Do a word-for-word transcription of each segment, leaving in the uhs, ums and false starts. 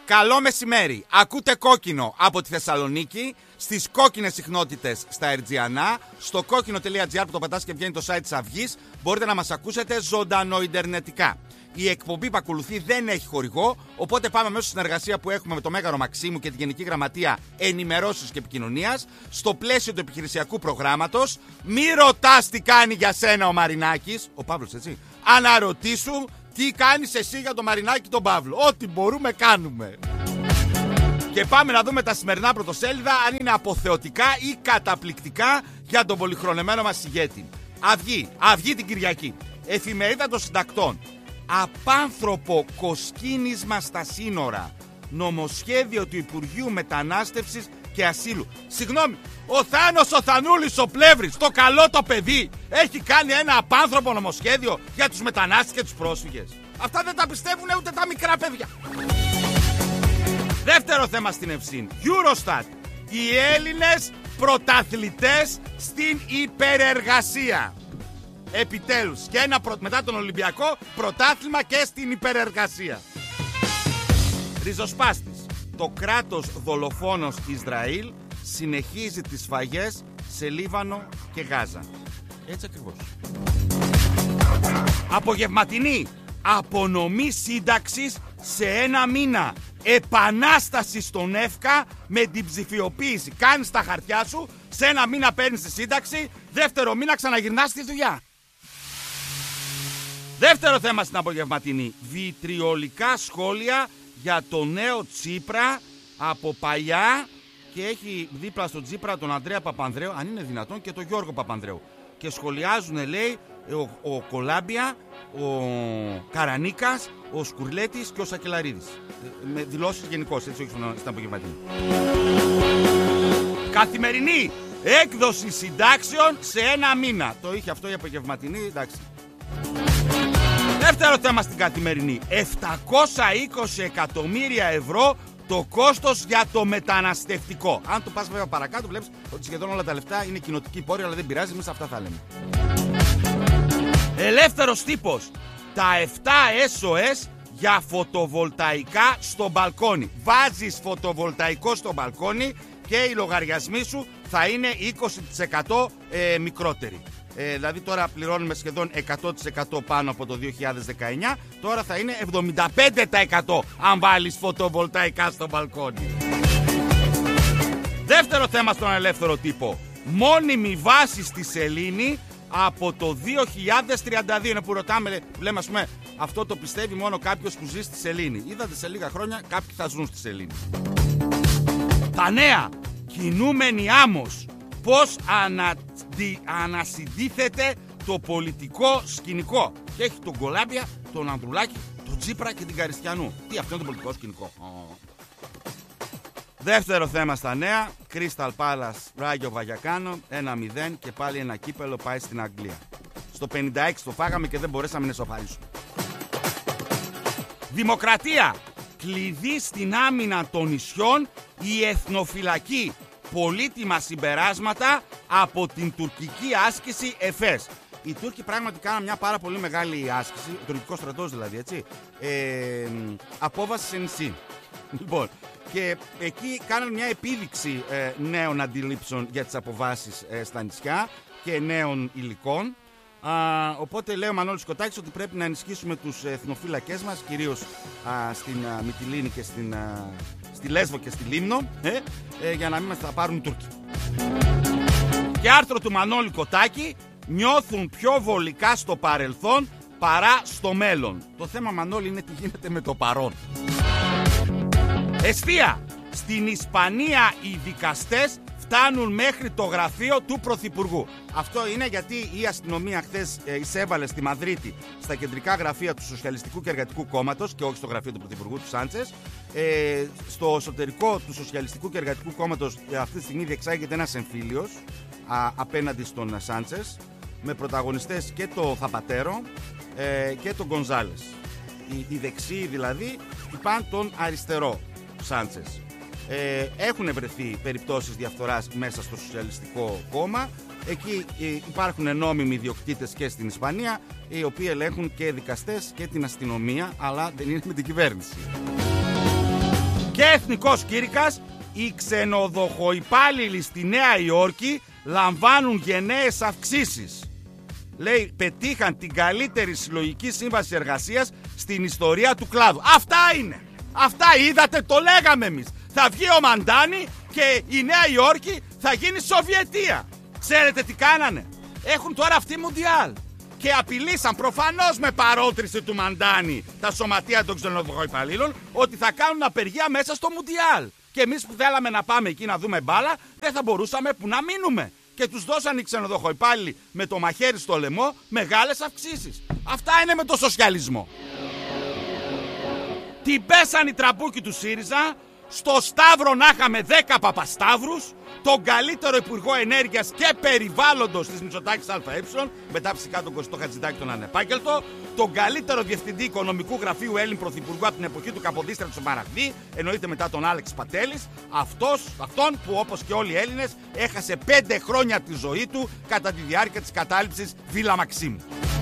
Καλό μεσημέρι. Ακούτε Κόκκινο από τη Θεσσαλονίκη, στις κόκκινες συχνότητες στα Ερτζιανά, στο κόκκινο.gr που το πατάς και βγαίνει το site της Αυγής. Μπορείτε να μας ακούσετε ζωντανοιντερνετικά. Η εκπομπή που ακολουθεί δεν έχει χορηγό, οπότε πάμε μέσω στη συνεργασία που έχουμε με το Μέγαρο Μαξίμου και τη Γενική Γραμματεία Ενημερώσεις και Επικοινωνίας, στο πλαίσιο του επιχειρησιακού προγράμματος. Μη ρωτάς τι κάνει για σένα ο Μαρινάκης, ο Παύλος έτσι, αναρωτήσου τι κάνεις εσύ για το Μαρινάκη τον Παύλο. Ό,τι μπορούμε κάνουμε. Και πάμε να δούμε τα σημερινά πρωτοσέλιδα, αν είναι αποθεωτικά ή καταπληκτικά για τον πολυχρονεμένο μας ηγέτη. Αυγή, Αυγή την Κυριακή. Εφημερίδα των Συντακτών. Απάνθρωπο κοσκίνισμα στα σύνορα. Νομοσχέδιο του Υπουργείου Μετανάστευσης και Ασύλου. Συγγνώμη, ο Θάνος ο Θανούλης ο Πλεύρης, το καλό το παιδί, έχει κάνει ένα απάνθρωπο νομοσχέδιο για τους μετανάστες και τους πρόσφυγες. Αυτά δεν τα πιστεύουν ούτε τα μικρά παιδιά. Δεύτερο θέμα στην Ευσύν. Eurostat. Οι Έλληνες πρωταθλητές στην υπερεργασία. Επιτέλους, και ένα προ... μετά τον Ολυμπιακό πρωτάθλημα και στην υπερεργασία. Ριζοσπάστης. Το κράτος δολοφόνος Ισραήλ συνεχίζει τις σφαγές σε Λίβανο και Γάζα. Έτσι ακριβώς. Απογευματινή. Απονομή σύνταξης σε ένα μήνα. Επανάσταση στον ΕΦΚΑ με την ψηφιοποίηση. Κάνεις τα χαρτιά σου, σε ένα μήνα παίρνεις τη σύνταξη, δεύτερο μήνα ξαναγυρνάς στη δουλειά. Δεύτερο θέμα στην απογευματινή. Βιτριολικά σχόλια για το νέο Τσίπρα από παλιά, και έχει δίπλα στον Τσίπρα τον Ανδρέα Παπανδρέου, αν είναι δυνατόν, και τον Γιώργο Παπανδρέου. Και σχολιάζουν, λέει, ο, ο Κολάμπια, ο Καρανίκας, ο Σκουρλέτης και ο Σακελαρίδης. Με δηλώσεις γενικώς, έτσι, όχι στην απογευματινή. Καθημερινή. Έκδοση συντάξεων σε ένα μήνα. Το είχε αυτό η απογευματινή, εντάξει. Δεύτερο θέμα στην Καθημερινή. επτακόσια είκοσι εκατομμύρια ευρώ το κόστος για το μεταναστευτικό. Αν το πας βέβαια παρακάτω, βλέπεις ότι σχεδόν όλα τα λεφτά είναι κοινοτική πόρη, αλλά δεν πειράζει, εμείς αυτά θα λέμε. Ελεύθερος τύπος. Τα επτά ες ο ες για φωτοβολταϊκά στο μπαλκόνι. Βάζεις φωτοβολταϊκό στο μπαλκόνι και οι λογαριασμοί σου θα είναι είκοσι τοις εκατό ε, μικρότεροι. Ε, δηλαδή τώρα πληρώνουμε σχεδόν εκατό τοις εκατό πάνω από το δύο χιλιάδες δεκαεννιά. Τώρα θα είναι εβδομήντα πέντε τοις εκατό αν βάλεις φωτοβολταϊκά στο μπαλκόνι. Δεύτερο θέμα στον ελεύθερο τύπο. Μόνιμη βάση στη σελήνη από το δύο χιλιάδες τριάντα δύο. Είναι που ρωτάμε, που λέμε, ας πούμε, αυτό το πιστεύει μόνο κάποιος που ζει στη σελήνη. Είδατε σε λίγα χρόνια κάποιοι θα ζουν στη σελήνη. Τα νέα. Κινούμενη άμμος. Πώς ανα... δι... ανασυντίθεται το πολιτικό σκηνικό. Και έχει τον Κολάμπια, τον Ανδρουλάκη, τον Τσίπρα και την Καριστιανού. Τι, αυτό είναι το πολιτικό σκηνικό. Oh. Δεύτερο θέμα στα νέα. Crystal Palace, Ράγιο Βαγιακάνο, ένα μηδέν και πάλι ένα κύπελο πάει στην Αγγλία. Στο πενήντα έξι το φάγαμε και δεν μπορέσαμε να ισοφαρίσουμε. Δημοκρατία. Κλειδί στην άμυνα των νησιών η εθνοφυλακή. Πολύτιμα συμπεράσματα από την τουρκική άσκηση ΕΦΕΣ. Οι Τούρκοι πράγματι κάναν μια πάρα πολύ μεγάλη άσκηση, ο τουρκικός στρατός δηλαδή, έτσι, ε, απόβαση σε νησί. Λοιπόν, και εκεί κάναν μια επίδειξη ε, νέων αντιλήψεων για τις αποβάσεις ε, στα νησιά και νέων υλικών. Α, οπότε λέει ο Μανώλης Κοτάκης ότι πρέπει να ενισχύσουμε τους εθνοφύλακές μας, κυρίως α, στην α, Μυτιλήνη και στην, α, στη Λέσβο και στη Λίμνο, ε, ε, για να μην μας τα πάρουν οι Τούρκοι. Και άρθρο του Μανώλη Κοτάκη. Νιώθουν πιο βολικά στο παρελθόν παρά στο μέλλον. Το θέμα, Μανώλη, είναι τι γίνεται με το παρόν. Εστία. Στην Ισπανία οι δικαστές φτάνουν μέχρι το γραφείο του Πρωθυπουργού. Αυτό είναι γιατί η αστυνομία χθες ε, εισέβαλε στη Μαδρίτη στα κεντρικά γραφεία του Σοσιαλιστικού και Εργατικού Κόμματος και όχι στο γραφείο του Πρωθυπουργού του Σάντσες. Ε, στο εσωτερικό του Σοσιαλιστικού και Εργατικού Κόμματος ε, αυτή τη στιγμή διεξάγεται ένας εμφύλιος α, απέναντι στον Σάντσες, με πρωταγωνιστές και το Θαπατέρο ε, και τον Γκονζάλες. Οι, οι δεξιοί δηλαδή χτυπάν τον αριστερό Σάντσες. Ε, έχουν βρεθεί περιπτώσεις διαφθοράς μέσα στο Σοσιαλιστικό Κόμμα. Εκεί ε, υπάρχουν νόμιμοι ιδιοκτήτες και στην Ισπανία, οι οποίοι ελέγχουν και δικαστές και την αστυνομία, αλλά δεν είναι με την κυβέρνηση. Και εθνικός κήρυκας, οι ξενοδοχοϊπάλληλοι στη Νέα Υόρκη λαμβάνουν γενναίες αυξήσεις. Λέει, πετύχαν την καλύτερη συλλογική σύμβαση εργασίας στην ιστορία του κλάδου. Αυτά είναι. Αυτά είδατε, το λέγαμε εμείς. Θα βγει ο Μαντάνη και η Νέα Υόρκη θα γίνει Σοβιετία. Ξέρετε τι κάνανε? Έχουν τώρα αυτή Μουντιάλ. Και απειλήσαν προφανώς με παρότριση του Μαντάνη τα σωματεία των ξενοδοχοϊπαλλήλων ότι θα κάνουν απεργία μέσα στο Μουντιάλ. Και εμείς που θέλαμε να πάμε εκεί να δούμε μπάλα, δεν θα μπορούσαμε που να μείνουμε. Και τους δώσαν οι ξενοδοχοϊπάλληλοι με το μαχαίρι στο λαιμό μεγάλες αυξήσεις. Αυτά είναι με το σοσιαλισμό. Την πέσαν οι τραμπούκοι του ΣΥΡΙΖΑ, στο Σταύρο να είχαμε δέκα Παπασταύρους, τον καλύτερο Υπουργό Ενέργειας και Περιβάλλοντος της Μητσοτάκης ΑΕ, μετά φυσικά τον Κωστό Χατζηδάκη τον ανεπάγγελτο, τον καλύτερο Διευθυντή Οικονομικού Γραφείου Έλλην Πρωθυπουργού από την εποχή του Καποδίστρα του Σαμαραγδί, εννοείται μετά τον Άλεξ Πατέλης, αυτός, αυτόν που όπως και όλοι οι Έλληνες έχασε πέντε χρόνια τη ζωή του κατά τη διάρκεια της κατάληψης Βίλα Μαξίμου.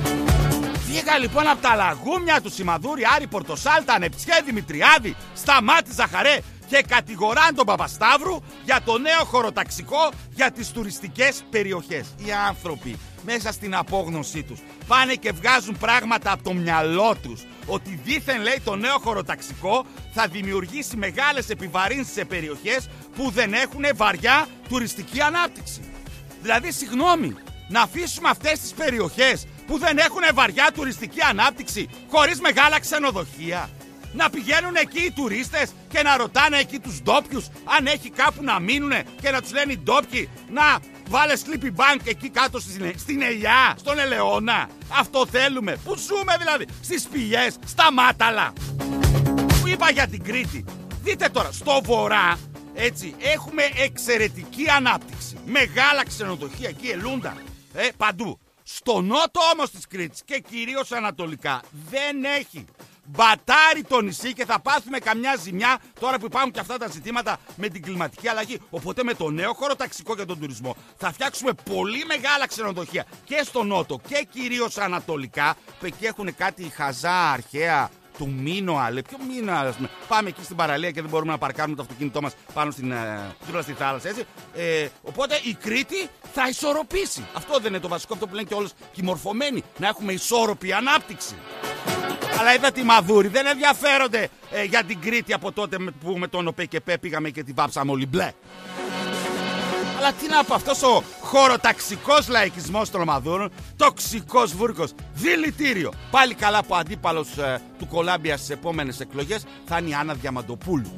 Βγήκα λοιπόν από τα λαγούμια του Σιμαδούρη, Άρη Πορτοσάλτα, Ανεψιέ Δημητριάδη, Σταμάτη Ζαχαρέ και κατηγοράν τον Παπασταύρου για το νέο χωροταξικό για τις τουριστικές περιοχές. Οι άνθρωποι μέσα στην απόγνωσή τους πάνε και βγάζουν πράγματα από το μυαλό τους ότι δήθεν, λέει, το νέο χωροταξικό θα δημιουργήσει μεγάλες επιβαρύνσεις σε περιοχές που δεν έχουν βαριά τουριστική ανάπτυξη. Δηλαδή, συγγνώμη, να αφήσουμε αυτές τις περιοχές που δεν έχουν βαριά τουριστική ανάπτυξη χωρίς μεγάλα ξενοδοχεία? Να πηγαίνουν εκεί οι τουρίστες και να ρωτάνε εκεί τους ντόπιους αν έχει κάπου να μείνουνε και να τους λένε οι ντόπιοι να βάλε sleepy bank εκεί κάτω στην Ελιά, στον Ελαιώνα? Αυτό θέλουμε? Πού ζούμε δηλαδή? Στις Πηλιές, στα Μάταλα? Που είπα για την Κρήτη. Δείτε τώρα, στο βορρά, έτσι, έχουμε εξαιρετική ανάπτυξη. Μεγάλα ξενοδοχεία εκεί, Ελούντα, ε, παντού. Στο νότο όμως της Κρήτης και κυρίως ανατολικά δεν έχει. Μπατάρει το νησί και θα πάθουμε καμιά ζημιά τώρα που υπάρχουν και αυτά τα ζητήματα με την κλιματική αλλαγή. Οπότε με το νέο χωροταξικό για τον τουρισμό θα φτιάξουμε πολύ μεγάλα ξενοδοχεία και στο νότο και κυρίως ανατολικά, που εκεί έχουν κάτι χαζά αρχαία του Μίνωα. Λέει, ποιο Μίνωα? Πάμε εκεί στην παραλία και δεν μπορούμε να παρκάρουμε το αυτοκίνητό μας πάνω στην, ε, στη θάλασσα, έτσι. Ε, οπότε η Κρήτη θα ισορροπήσει. Αυτό δεν είναι το βασικό, αυτό που λένε και όλες και οι μορφωμένοι, να έχουμε ισόρροπη ανάπτυξη. Αλλά είδα τη Μαδούρη, δεν ενδιαφέρονται ε, για την Κρήτη από τότε που με τον ΟΠΕΚΕΠΕ πήγαμε και τη βάψαμε όλοι μπλε. Αλλά τι να πω, αυτός ο χωροταξικός λαϊκισμός των Μαδούρων, τοξικός βούρκος, δηλητήριο. Πάλι καλά που ο αντίπαλος ε, του Κολάμπια στις επόμενες εκλογές θα είναι η Άννα Διαμαντοπούλου.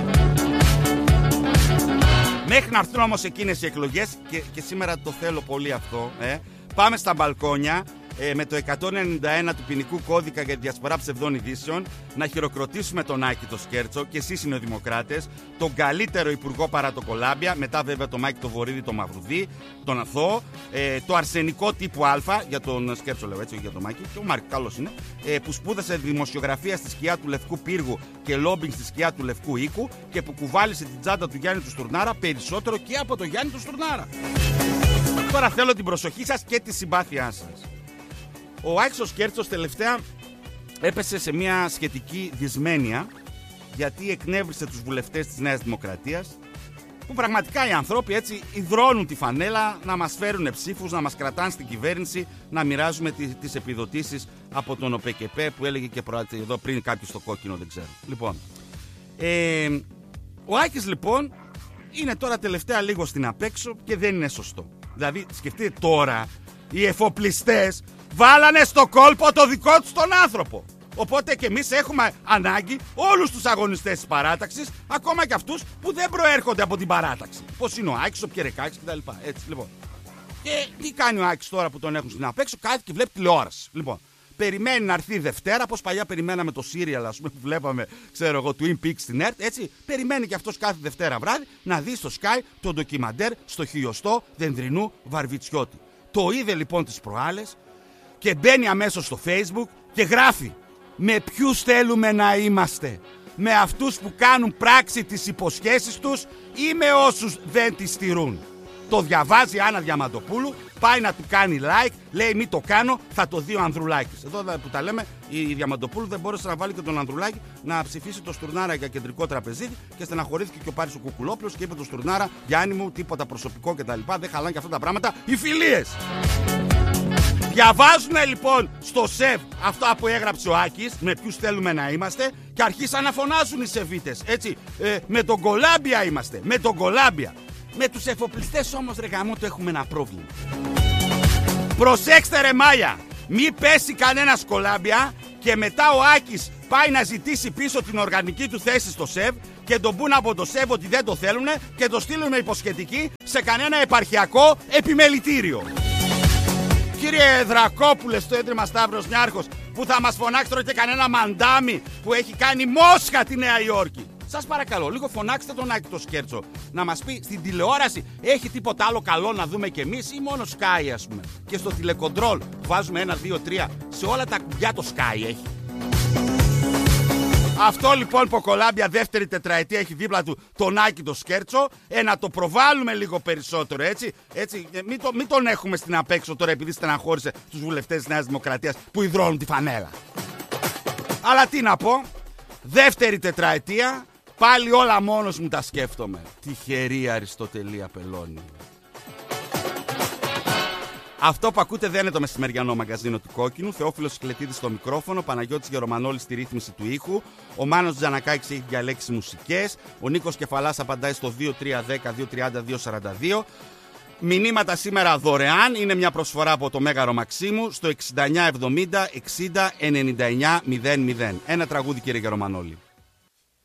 Μέχρι να έρθουν όμως εκείνες οι εκλογές, και, και σήμερα το θέλω πολύ αυτό, ε, πάμε στα μπαλκόνια ε, με το εκατόν ενενήντα ένα του ποινικού κώδικα για τη διασπορά ψευδών ειδήσεων να χειροκροτήσουμε τον Άκη το Σκέρτσο, και εσείς είναι οι Δημοκράτες, τον καλύτερο υπουργό παρά το Κολάμπια, μετά βέβαια το Μάκη το Βορύδη, το Μαυρουδί, τον Αθώο, ε, το αρσενικό τύπου Α για τον Σκέρτσο, λέω έτσι, για τον Μάκη, και ο Μάρκ καλός είναι, ε, που σπούδασε δημοσιογραφία στη σκιά του Λευκού Πύργου και λόμπινγκ στη σκιά του Λευκού Οίκου και που κουβάλισε την τσάντα του Γιάννη του Στουρνάρα περισσότερο και από το Γιάννη του Στουρνάρα. Τώρα θέλω την προσοχή σας και τη συμπάθειά σας. Ο Άκης ο Σκέρτσος τελευταία έπεσε σε μια σχετική δυσμένεια, γιατί εκνεύρισε τους βουλευτές της Νέας Δημοκρατίας, που πραγματικά οι ανθρώποι έτσι υδρώνουν τη φανέλα να μας φέρουν ψήφους, να μας κρατάνε στην κυβέρνηση, να μοιράζουμε τις επιδοτήσεις από τον ΟΠΕΚΕΠΕ που έλεγε και προάτη, εδώ πριν κάποιος στο κόκκινο, δεν ξέρω. Λοιπόν, ε, ο Άκης λοιπόν είναι τώρα τελευταία λίγο στην απέξω και δεν είναι σωστό. Δηλαδή σκεφτείτε τώρα, οι εφοπλιστές βάλανε στο κόλπο το δικό τους τον άνθρωπο. Οπότε και εμείς έχουμε ανάγκη όλους τους αγωνιστές της παράταξης, ακόμα και αυτούς που δεν προέρχονται από την παράταξη. Πώς είναι ο Άκης, ο Πιερεκάκης κτλ. Έτσι λοιπόν. Και τι κάνει ο Άκης τώρα που τον έχουν στην απέξω? Κάθεται και βλέπει τηλεόραση. Λοιπόν, περιμένει να έρθει Δευτέρα, πως παλιά περιμέναμε το Serial, ας πούμε, που βλέπαμε, ξέρω εγώ, Twin Peaks στην ΕΡΤ, έτσι. Περιμένει και αυτός κάθε Δευτέρα βράδυ να δει στο Sky το ντοκιμαντέρ στο χιλιοστό Δενδρινού Βαρβιτσιώτη. Το είδε λοιπόν τις προάλλες και μπαίνει αμέσως στο Facebook και γράφει: με ποιους θέλουμε να είμαστε? Με αυτούς που κάνουν πράξη τις υποσχέσεις τους ή με όσους δεν τις στηρούν? Το διαβάζει η Άννα Διαμαντοπούλου πάει να του κάνει like, λέει μη το κάνω, θα το δει ο Ανδρουλάκης. Εδώ που τα λέμε, η Διαμαντοπούλου δεν μπόρεσε να βάλει και τον Ανδρουλάκη να ψηφίσει το Στουρνάρα για κεντρικό τραπεζίτη και στεναχωρήθηκε και ο Πάρης ο Κουκουλόπουλος και είπε το Στουρνάρα, Γιάννη μου, τίποτα προσωπικό κτλ. Δεν χαλάνε και αυτά τα πράγματα οι φιλίες. Διαβάζουν λοιπόν στο ΣΕΒ αυτά που έγραψε ο Άκης, με ποιους θέλουμε να είμαστε, και αρχίσαν να φωνάζουν οι Σεβίτες. Έτσι, ε, με τον Κολάμπια είμαστε, με τον Κολάμπια. Με τους εφοπλιστές όμως, ρε γαμώτο, έχουμε ένα πρόβλημα. Προσέξτε ρε Μάγια, μη πέσει κανένας Κολάμπια και μετά ο Άκης πάει να ζητήσει πίσω την οργανική του θέση στο ΣΕΒ και τον πούν από το ΣΕΒ ότι δεν το θέλουν και το στείλουν με υποσχετική σε κανένα επαρχιακό επιμελητήριο. Κύριε Δρακόπουλε, στο Ίδρυμα Σταύρος Νιάρχος, που θα μας φωνάξει τώρα και κανένα μαντάμι που έχει κάνει Μόσχα τη Νέα Υόρκη. Σας παρακαλώ, λίγο φωνάξτε τον Άκη το Σκέρτσο να μας πει στην τηλεόραση έχει τίποτα άλλο καλό να δούμε κι εμείς ή μόνο Sky, ας πούμε. Και στο τηλεκοντρόλ βάζουμε ένα, δύο, τρία, σε όλα τα κουμπιά το Sky έχει. Αυτό λοιπόν που ο Κολάμπια δεύτερη τετραετία έχει δίπλα του τον Άκη το Σκέρτσο, ε, να το προβάλλουμε λίγο περισσότερο, έτσι, έτσι ε, μην, το, μην τον έχουμε στην απέξω τώρα επειδή στεναχώρησε τους βουλευτές της Νέας Δημοκρατίας που υδρώνουν τη φανέλα. Αλλά τι να πω, δεύτερη τετραετία, πάλι όλα μόνος μου τα σκέφτομαι. Τυχερή Αριστοτελή Απελώνη. Αυτό που ακούτε δεν είναι το μεσημεριανό μαγκαζίνο του Κόκκινου. Θεόφιλος Σκλετίδης στο μικρόφωνο, Παναγιώτης Γερομανόλης στη ρύθμιση του ήχου. Ο Μάνος Τζανακάκης έχει διαλέξει μουσικές. Ο Νίκος Κεφαλάς απαντάει στο δύο τρία ένα μηδέν δύο τρία μηδέν δύο σαράντα δύο. Μηνύματα σήμερα δωρεάν. Είναι μια προσφορά από το Μέγαρο Μαξίμου στο εξήντα εννιά εβδομήντα εξήντα ενενήντα εννιά μηδέν μηδέν. Ένα τραγούδι, κύριε Γερομανόλη.